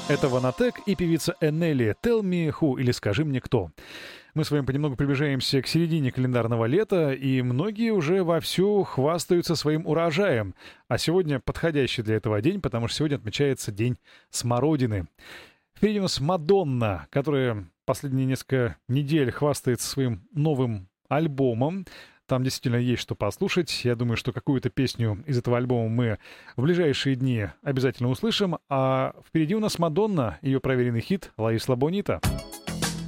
Это Ванатек и певица Энели «Tell me who» или «Скажи мне кто». Мы с вами понемногу приближаемся к середине календарного лета, и многие уже вовсю хвастаются своим урожаем. А сегодня подходящий для этого день, потому что сегодня отмечается День смородины. Впереди у нас Мадонна, которая последние несколько недель хвастается своим новым альбомом. Там действительно есть что послушать. Я думаю, что какую-то песню из этого альбома мы в ближайшие дни обязательно услышим. А впереди у нас Мадонна, ее проверенный хит «La Isla Bonita».